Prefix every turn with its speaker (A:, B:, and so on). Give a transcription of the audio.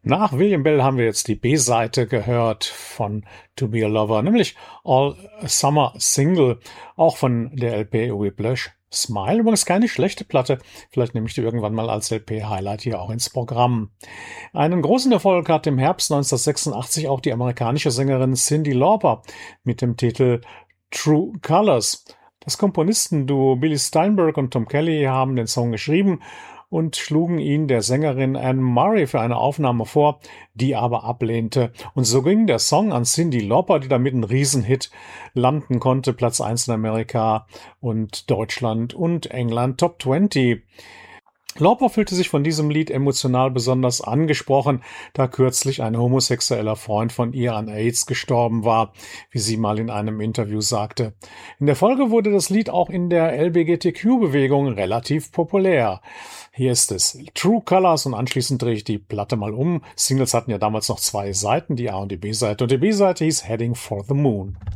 A: Nach William Bell haben wir jetzt die B-Seite gehört von To Be a Lover, nämlich All Summer Single, auch von der LP Whiplash Smile. Übrigens keine schlechte Platte. Vielleicht nehme ich die irgendwann mal als LP-Highlight hier auch ins Programm. Einen großen Erfolg hat im Herbst 1986 auch die amerikanische Sängerin Cyndi Lauper mit dem Titel True Colors. Das Komponistenduo Billy Steinberg und Tom Kelly haben den Song geschrieben und schlugen ihn der Sängerin Anne Murray für eine Aufnahme vor, die aber ablehnte. Und so ging der Song an Cyndi Lauper, die damit einen Riesenhit landen konnte, Platz 1 in Amerika und Deutschland und England Top 20. Lauper fühlte sich von diesem Lied emotional besonders angesprochen, da kürzlich ein homosexueller Freund von ihr an AIDS gestorben war, wie sie mal in einem Interview sagte. In der Folge wurde das Lied auch in der LGBTQ-Bewegung relativ populär. Hier ist es True Colors und anschließend drehe ich die Platte mal um. Singles hatten ja damals noch 2 Seiten, die A- und die B-Seite, und die B-Seite hieß Heading for the Moon.